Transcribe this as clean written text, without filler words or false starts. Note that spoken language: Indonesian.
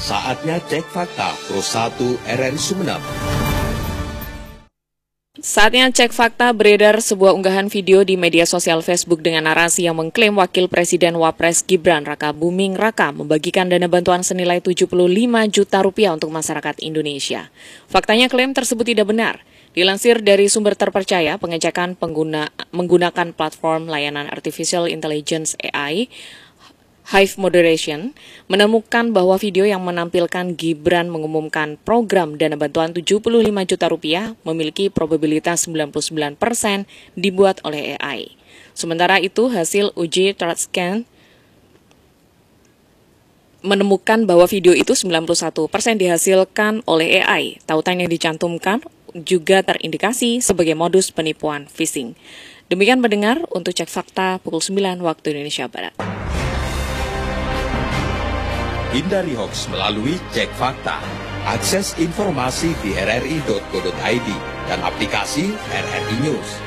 Saatnya cek fakta Pro 1 RRI Sumeneb. Saatnya cek fakta. Beredar sebuah unggahan video di media sosial Facebook dengan narasi yang mengklaim Wakil Presiden Wapres Gibran Raka Buming Raka membagikan dana bantuan senilai 75 juta rupiah untuk masyarakat Indonesia. Faktanya klaim tersebut tidak benar. Dilansir dari sumber terpercaya, pengecekan menggunakan platform layanan Artificial Intelligence AI, Hive Moderation, menemukan bahwa video yang menampilkan Gibran mengumumkan program dana bantuan 75 juta rupiah memiliki probabilitas 99% dibuat oleh AI. Sementara itu, hasil uji TruthScan menemukan bahwa video itu 91% dihasilkan oleh AI. Tautan yang dicantumkan juga terindikasi sebagai modus penipuan phishing. Demikian pendengar, untuk cek fakta pukul 9 waktu Indonesia Barat. Hindari hoax melalui cek fakta. Akses informasi di rri.co.id dan aplikasi RRI News.